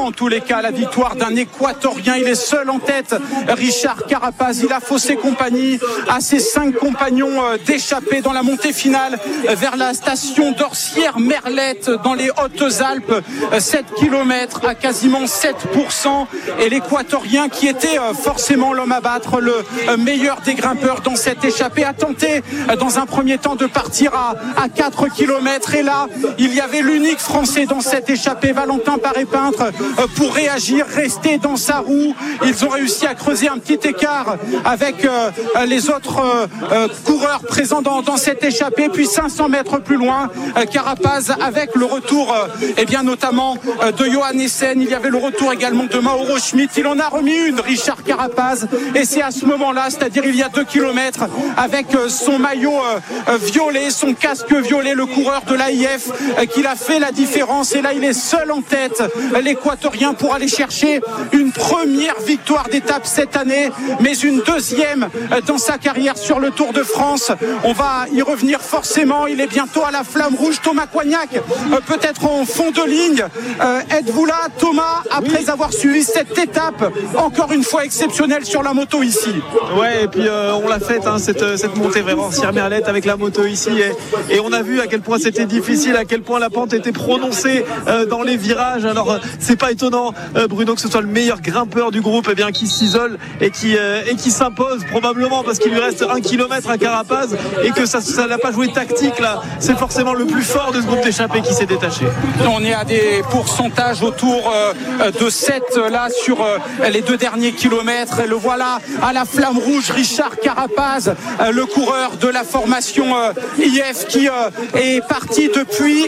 en tous les cas la victoire d'un Équatorien. Il est seul en tête, Richard Carapaz. Il a faussé compagnie à ses 5 compagnons d'échappée dans la montée finale vers la station d'Orsières-Merlette dans les Hautes-Alpes. 7 km à quasiment 7%. Et l'Équatorien, qui était forcément l'homme à battre, le meilleur des grimpeurs dans cette échappée, a tenté dans un premier temps de partir à 4 km. Et là, il y avait l'unique Français dans cette échappée, Valentin Paré-Peintre, pour réagir, rester dans sa roue. Ils ont réussi à creuser un petit écart avec les autres coureurs présents dans cette échappée. Puis 500 mètres plus loin, Carapaz, avec le retour notamment de Johan Essen. Il y avait le retour également de Mauro Schmitt. Il en a remis une, Richard Carapaz. Et c'est à ce moment-là, c'est-à-dire il y a 2 km, avec son maillot violet, son casque violet, le coureur de l'AIF, qu'il a fait la différence. Et là, il est seul en tête, l'Équatorien, pour aller chercher une première victoire d'étape cette année, mais une deuxième dans sa carrière sur le Tour de France. On va y revenir forcément. Il est bientôt à la flamme rouge. Thomas Coignac, peut-être en fond de ligne. Êtes-vous là, Thomas, après avoir suivi cette étape encore une fois exceptionnelle sur la moto ici? Ouais, et puis on l'a faite, cette montée vers Orsières-Merlette avec la moto ici, et on a vu à quel point c'était difficile, à quel point la pente était prononcée dans les virages. Alors c'est pas étonnant, Bruno, que ce soit le meilleur grimpeur du groupe qui s'isole et qui s'impose, probablement parce qu'il lui reste 1 km à Carapaz et que ça n'a pas joué tactique là. C'est forcément le plus fort de ce groupe d'échappés qui s'est détaché. On est à des pourcentages autour de 7 là sur les 2 derniers kilomètres, et le voilà à la flamme rouge, Richard Carapaz, le coureur de la formation IF, qui est parti depuis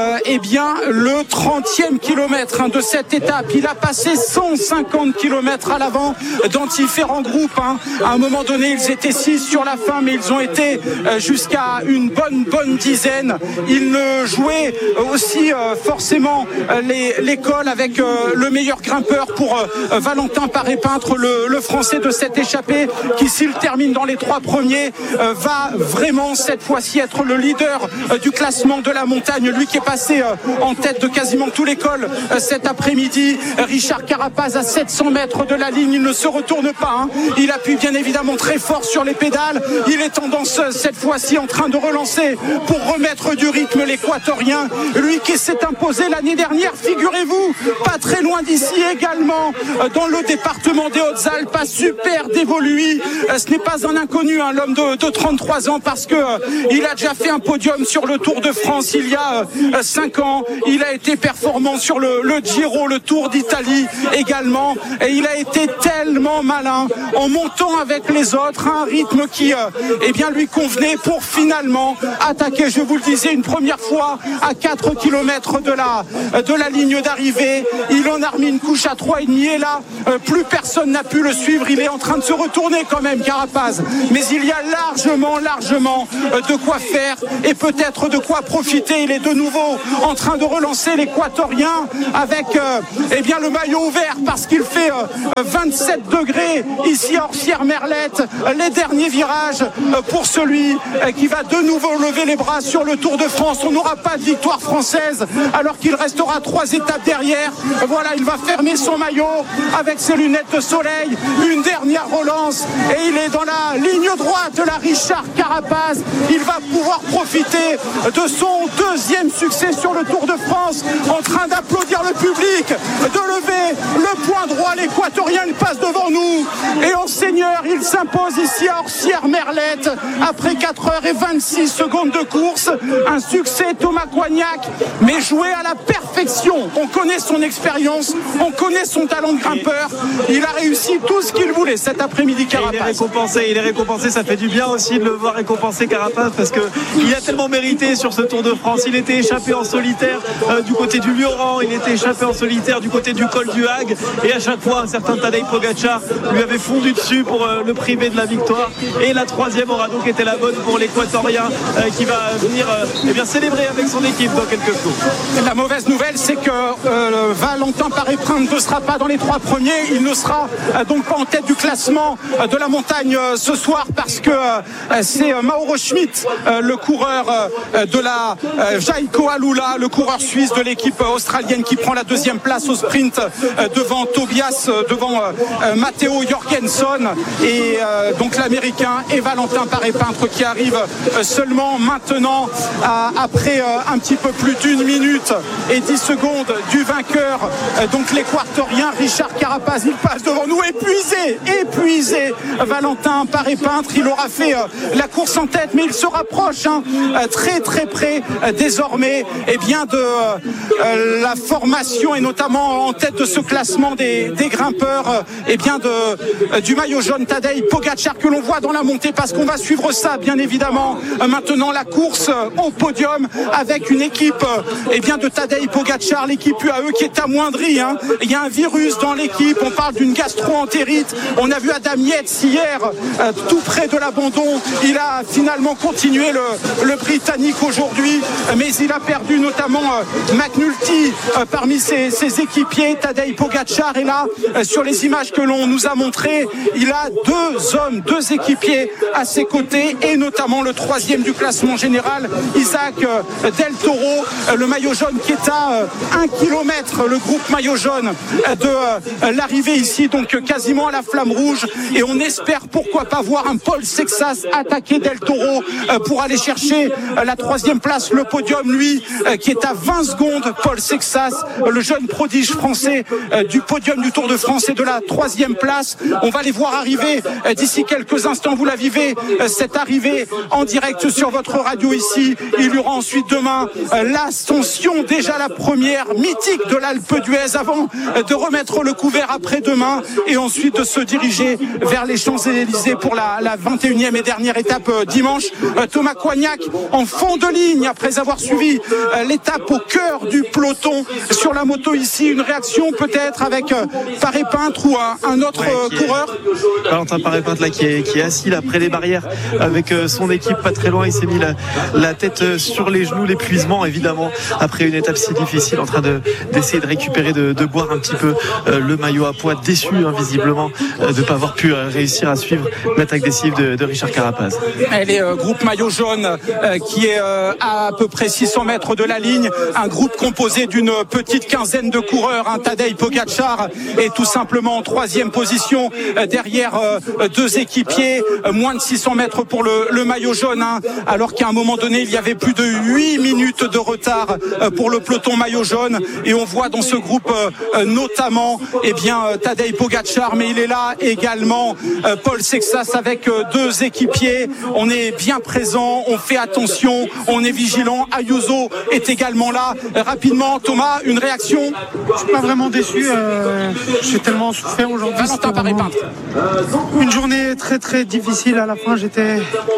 le 30e kilomètre de cette étape. Il a passé 150 kilomètres à l'avant dans différents groupes. À un moment donné, ils étaient 6 sur la fin, mais ils ont été jusqu'à une bonne dizaine. Il jouait aussi forcément l'école avec le meilleur grimpeur pour Valentin Paré-Peintre, le Français de cette échappée, qui, s'il termine dans les 3 premiers, va vraiment cette fois-ci être le leader du classement de la montagne. Lui qui est passé en tête de quasiment tous les cols cet après-midi. Richard Carapaz à 700 mètres de la ligne, il ne se retourne pas. Il appuie bien évidemment très fort sur les pédales. Il est tendance cette fois-ci en train de relancer pour remettre du rythme l'Équatorien. Lui qui s'est imposé l'année dernière, figurez-vous, pas très loin d'ici également, dans le département des Hautes-Alpes, à Super Dévoluy. Ce n'est pas un inconnu, l'homme de 33 ans, parce que il a déjà fait un podium sur le Tour de France il y a 5 ans. Il a été performant sur le Giro, le Tour d'Italie également, et il a été tellement malin en montant avec les autres un rythme qui lui convenait pour finalement attaquer, je vous le disais, une première fois à 4 km de la ligne d'arrivée. Il en a remis une couche à 3,5, et là plus personne n'a pu le suivre. Il est en train de se retourner quand même, Carapaz, mais il y a largement de quoi faire et peut-être de quoi profiter. Il est de nouveau en train de relancer l'Équatorien avec le maillot ouvert, parce qu'il fait 27 degrés ici à Orsières-Merlette. Les derniers virages pour celui qui va de nouveau lever les bras sur le Tour de France. On n'aura pas de victoire française alors qu'il restera 3 étapes derrière. Voilà, il va fermer son maillot avec ses lunettes de soleil. Une dernière relance et il est dans la ligne droite, la Richard Carapaz. Il va pouvoir profiter de son 2e succès sur le Tour de France, en train d'applaudir le public, de lever le point droit. L'Équatorien, il passe devant nous et en seigneur, il s'impose ici à Orsières-Merlette après 4h26 de course. Un succès, Thomas Coignac, mais joué à la perfection. On connaît son expérience, on connaît son talent de grimpeur. Il a réussi tout ce qu'il voulait cet après-midi, Carapaz. Il est récompensé, ça fait du bien aussi de le voir récompensé, Carapaz, parce qu'il a tellement mérité sur ce Tour de France. Il était échappé en solitaire du côté du Lioran, il était échappé en solitaire du côté du col du Hague, et à chaque fois un certain Tadej Pogacar lui avait fondu dessus pour le priver de la victoire. Et la troisième aura donc été la bonne pour l'Équatorien qui va venir célébrer avec son équipe dans quelques secondes. La mauvaise nouvelle, c'est que Valentin Paré-Printre ne sera pas dans les 3 premiers. Il ne sera donc pas en tête du classement de la montagne ce soir parce que c'est Mauro Schmidt, le coureur de la Jaiko Alula, le coureur suisse de l'équipe australienne qui prend la 2e place au sprint devant Tobias, devant Matteo Jorgensen et donc l'Américain et Valentin Paré-Printre qui arrive seulement maintenant après un petit peu plus d'1 minute et 10 secondes du vainqueur, donc l'Équatorien Richard Carapaz. Il passe devant nous, épuisé Valentin Paré-Printre. Il aura fait la course en tête, mais il se rapproche très très près désormais de la formation et notamment en tête de ce classement des grimpeurs du maillot jaune Tadej Pogačar que l'on voit dans la montée, parce qu'on va suivre ça bien évidemment maintenant, la course au podium avec une équipe de Tadej Pogačar, l'équipe UAE qui est amoindrie. Il y a un virus dans l'équipe, on parle d'une gastro-entérite. On a vu Adam Yates hier tout près de l'abandon. Il a finalement continué le Britannique aujourd'hui, mais il a perdu notamment McNulty parmi ses équipiers. Tadej Pogačar est là sur les images que l'on nous a montrées. Il a 2 équipiers à ses côtés et notamment le 3e du classement général, Isaac Del Toro, le maillot jaune qui est à 1 kilomètre, le groupe maillot jaune de l'arrivée ici, donc quasiment à la flamme rouge, et on espère pourquoi pas voir un Paul Sexas attaquer Del Toro pour aller chercher la 3e place, le podium, lui qui est à 20 secondes. Paul Sexas, le jeune prodige français du podium du Tour de France et de la 3e place. On va les voir arriver d'ici quelques instants. Vous la vivez, cette arrivée en direct sur votre radio ici. Il y aura ensuite demain l'ascension, déjà la première mythique de l'Alpe d'Huez, avant de remettre le couvert après-demain et ensuite de se diriger vers les Champs-Élysées pour la 21e et dernière étape dimanche. Thomas Coignac en fond de ligne après avoir suivi l'étape au cœur du peloton sur la moto ici. Une réaction peut-être avec Paré-Printre ou un autre coureur. Valentin Paré-Printre là qui est assis là près des barrières avec son équipe pas très loin. Il s'est mis la tête sur les genoux, l'épuisement évidemment après une étape si difficile, en train d'essayer de récupérer, de boire un petit peu le maillot à poids, déçu visiblement de ne pas avoir pu réussir à suivre l'attaque décisive de Richard Carapaz. Elle est groupe maillot jaune qui est à peu près 600 mètres de la ligne, un groupe composé d'une petite quinzaine de coureurs. Tadej Pogačar est tout simplement en 3e position derrière 2 équipiers, moins de 600 mètres pour le maillot jaune, alors qu'à un moment donné il y avait plus de 8 minutes de retard pour le peloton maillot jaune, et on voit dans ce groupe notamment Tadej Pogačar, mais il est là également Paul Sexas avec 2 équipiers. On est bien présent, on fait attention, on est vigilant. Ayuso est également là. Rapidement, Thomas, une réaction? Je suis pas vraiment déçu, j'ai tellement souffert aujourd'hui. Valentin Paré-Printre. Une journée très très difficile à la fin, j'étais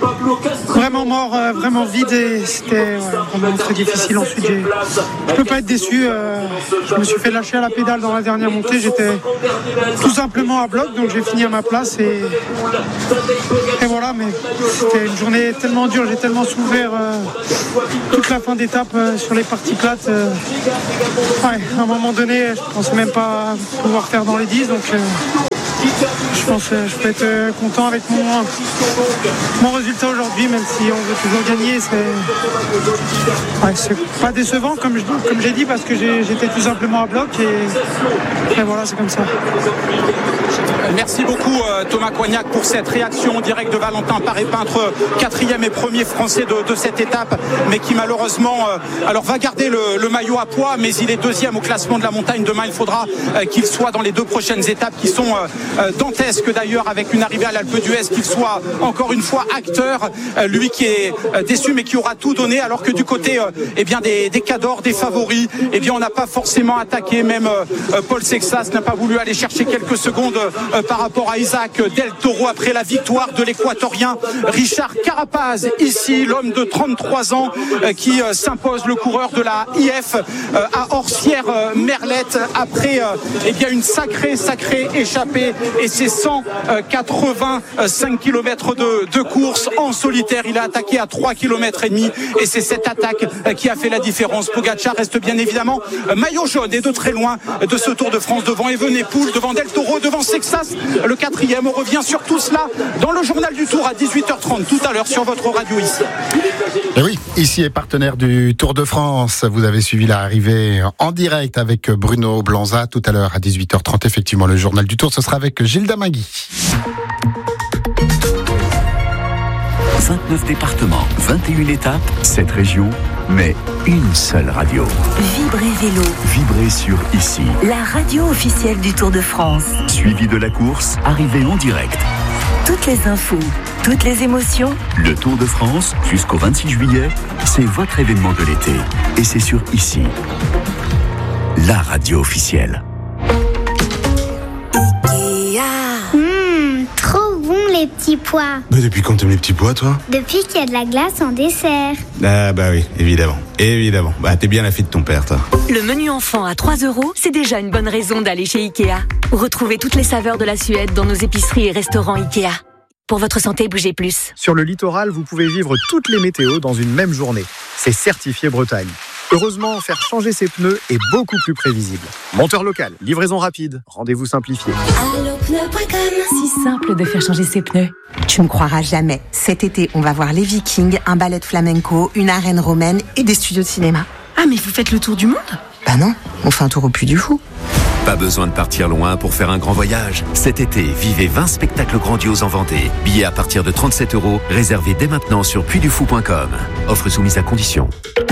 vraiment mort, vraiment vide, et c'était vraiment très difficile. Ensuite je peux pas être déçu, je me suis fait lâcher à la pédale dans la dernière montée, j'étais tout simplement à bloc, donc j'ai fini à ma place et voilà. Mais c'était une journée tellement dure, j'ai tellement souffert toute la fin d'étape sur les parties plates. À un moment donné je pensais même pas pouvoir faire dans les 10, donc je pense que je peux être content avec mon résultat aujourd'hui, même si on veut toujours gagner. C'est pas décevant comme j'ai dit, parce que j'étais tout simplement à bloc et voilà, c'est comme ça. Merci beaucoup Thomas Coignac pour cette réaction directe de Valentin Paré-Printre, 4e et 1er français de cette étape, mais qui malheureusement va garder le maillot à poids, mais il est 2e au classement de la montagne. Demain il faudra qu'il soit dans les 2 prochaines étapes qui sont dantesques d'ailleurs, avec une arrivée à l'Alpe d'Huez, qu'il soit encore une fois acteur, lui qui est déçu mais qui aura tout donné, alors que du côté des cadors, des favoris, on n'a pas forcément attaqué. Même Paul Sexas Sexas n'a pas voulu aller chercher quelques secondes par rapport à Isaac Del Toro après la victoire de l'Équatorien Richard Carapaz. Ici, l'homme de 33 ans qui s'impose, le coureur de la IF à Orsières-Merlette après une sacrée échappée, et c'est 185 km de course en solitaire. Il a attaqué à 3 km et demi, et c'est cette attaque qui a fait la différence. Pogacar reste bien évidemment maillot jaune et de très loin de ce Tour de France, devant Evenepoel, devant Del Toro, devant Sexas, le 4e. On revient sur tout cela dans le journal du Tour à 18h30 tout à l'heure sur votre radio ici. Et oui, ici est partenaire du Tour de France. Vous avez suivi l'arrivée en direct avec Bruno Blanza tout à l'heure à 18h30. Effectivement, le journal du Tour, ce sera avec Gilda Mingui. 29 départements, 21 étapes, 7 régions, mais une seule radio. Vibrez Vélo. Vibrez sur Ici. La radio officielle du Tour de France. Suivi de la course, arrivée en direct. Toutes les infos, toutes les émotions. Le Tour de France, jusqu'au 26 juillet, c'est votre événement de l'été. Et c'est sur Ici. La radio officielle. Trop bon les petits pois. Mais depuis quand t'aimes les petits pois, toi? Depuis qu'il y a de la glace en dessert. Ah bah oui, évidemment. Bah t'es bien la fille de ton père, toi. Le menu enfant à 3 €, c'est déjà une bonne raison d'aller chez Ikea. Retrouvez toutes les saveurs de la Suède dans nos épiceries et restaurants Ikea. Pour votre santé, bougez plus. Sur le littoral, vous pouvez vivre toutes les météos dans une même journée. C'est certifié Bretagne. Heureusement, faire changer ses pneus est beaucoup plus prévisible. Monteur local, livraison rapide, rendez-vous simplifié. Allopneu.com. Si simple de faire changer ses pneus. Tu ne croiras jamais. Cet été, on va voir les Vikings, un ballet de flamenco, une arène romaine et des studios de cinéma. Ah, mais vous faites le tour du monde? Bah non, on fait un tour au Puy du Fou. Pas besoin de partir loin pour faire un grand voyage. Cet été, vivez 20 spectacles grandioses en Vendée. Billets à partir de 37 €, réservés dès maintenant sur puydufou.com. Offre soumise à condition.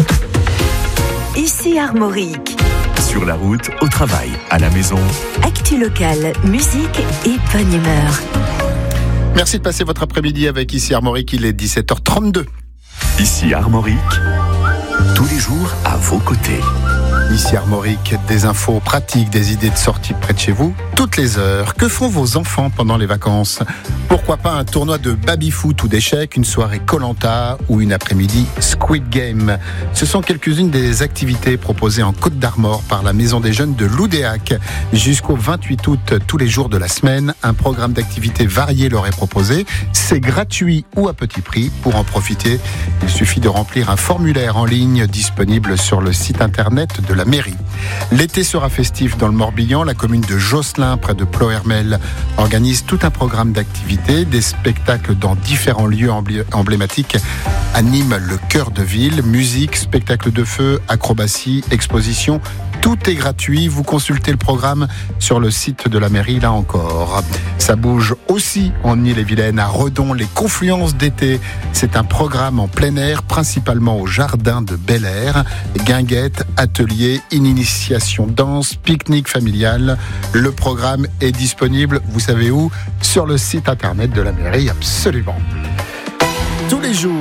Ici Armorique. Sur la route, au travail, à la maison. Actu locale, musique et bonne humeur. Merci de passer votre après-midi avec Ici Armorique, il est 17h32. Ici Armorique, tous les jours à vos côtés. Ici Armorique, des infos pratiques, des idées de sortie près de chez vous, toutes les heures. Que font vos enfants pendant les vacances? Pourquoi pas un tournoi de baby-foot ou d'échecs, une soirée Koh-Lanta ou une après-midi Squid Game? Ce sont quelques-unes des activités proposées en Côte d'Armor par la Maison des Jeunes de Loudéac. Jusqu'au 28 août, tous les jours de la semaine, un programme d'activités varié leur est proposé. C'est gratuit ou à petit prix. Pour en profiter, il suffit de remplir un formulaire en ligne disponible sur le site internet de la mairie. L'été sera festif dans le Morbihan. La commune de Josselin, près de Ploërmel, organise tout un programme d'activités. Des spectacles dans différents lieux emblématiques animent le cœur de ville. Musique, spectacle de feu, acrobatie, exposition. Tout est gratuit. Vous consultez le programme sur le site de la mairie, là encore. Ça bouge aussi en Ille-et-Vilaine, à Redon, les confluences d'été. C'est un programme en plein air, principalement au jardin de Bel Air. Guinguettes, ateliers, initiation danse, pique-nique familial. Le programme est disponible, vous savez où? Sur le site internet de la mairie, absolument. Tous les jours.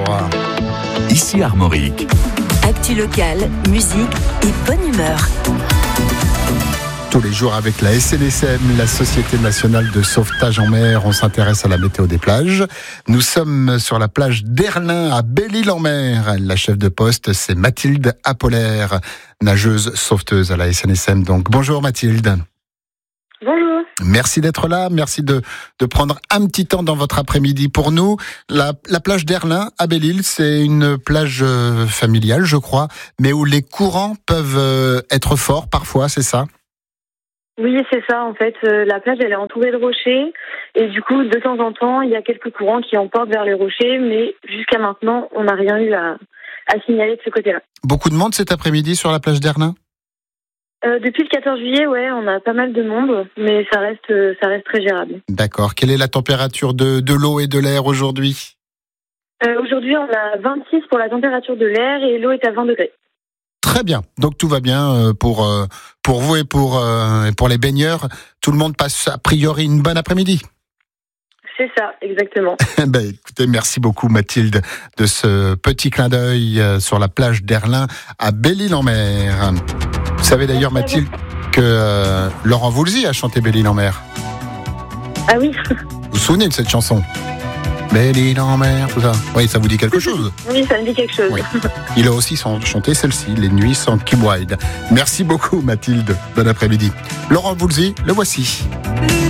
Ici Armorique. Actu locale, musique et bonne humeur. Tous les jours avec la SNSM, la Société nationale de sauvetage en mer, on s'intéresse à la météo des plages. Nous sommes sur la plage d'Erlin à Belle-Île-en-Mer. La chef de poste, c'est Mathilde Apollaire, nageuse sauveteuse à la SNSM. Donc bonjour Mathilde. Bonjour. Merci d'être là, merci de prendre un petit temps dans votre après-midi pour nous. La plage d'Erlin à Belle-Île, c'est une plage familiale, je crois, mais où les courants peuvent être forts parfois, c'est ça? Oui, c'est ça. En fait, la plage, elle est entourée de rochers. Et du coup, de temps en temps, il y a quelques courants qui emportent vers les rochers. Mais jusqu'à maintenant, on n'a rien eu à signaler de ce côté-là. Beaucoup de monde cet après-midi sur la plage d'Erlin? Depuis le 14 juillet, ouais, on a pas mal de monde. Mais ça reste très gérable. D'accord. Quelle est la température de l'eau et de l'air aujourd'hui? Aujourd'hui, on a 26 pour la température de l'air et l'eau est à 20 degrés. Très bien. Donc tout va bien pour vous et pour les baigneurs. Tout le monde passe a priori une bonne après-midi. C'est ça, exactement. Écoutez, merci beaucoup Mathilde de ce petit clin d'œil sur la plage d'Erlin à Belle-Île-en-Mer. Vous savez d'ailleurs Mathilde que Laurent Voulzy a chanté Belle-Île en mer. Ah oui. Vous vous souvenez de cette chanson? Belle-Île en mer, tout ça. Oui, ça vous dit quelque chose? Oui, ça me dit quelque chose. Oui. Il a aussi chanté celle-ci, Les Nuits sans Kim Wilde. Merci beaucoup Mathilde, bon après-midi. Laurent Voulzy, le voici.